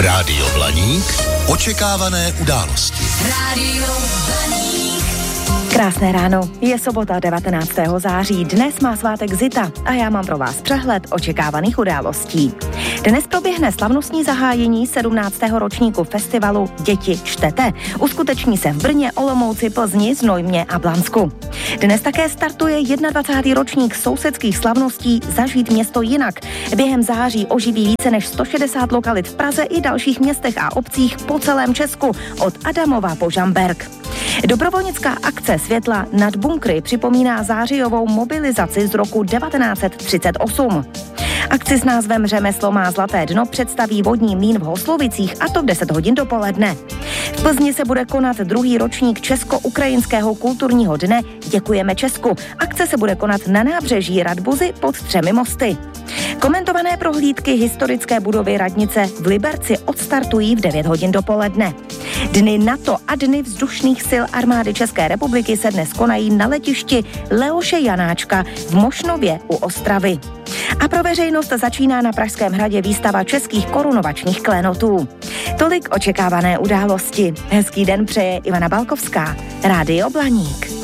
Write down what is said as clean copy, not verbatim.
Rádio Blaník. Očekávané události. Rádio Blaník. Krásné ráno, je sobota 19. září, dnes má svátek Zita a já mám pro vás přehled očekávaných událostí. Dnes proběhne slavnostní zahájení 17. ročníku festivalu Děti čtete. Uskuteční se v Brně, Olomouci, Plzni, Znojmě a Blansku. Dnes také startuje 21. ročník sousedských slavností Zažít město jinak. Během září oživí více než 160 lokalit v Praze i dalších městech a obcích po celém Česku, od Adamova po Žamberk. Dobrovolnická akce Světla nad bunkry připomíná zářijovou mobilizaci z roku 1938. Akci s názvem Řemeslo má zlaté dno představí vodní mlýn v Hoslovicích, a to v 10 hodin dopoledne. V Plzni se bude konat druhý ročník Česko-ukrajinského kulturního dne Děkujeme Česku. Akce se bude konat na nábřeží Radbuzy pod 3 mosty. Komentované prohlídky historické budovy radnice v Liberci odstartují v 9 hodin dopoledne. Dny NATO a Dny vzdušných sil armády České republiky se dnes konají na letišti Leoše Janáčka v Mošnově u Ostravy. A pro veřejnost začíná na Pražském hradě výstava českých korunovačních klenotů. Tolik očekávané události. Hezký den přeje Ivana Balkovská, Rádio Blaník.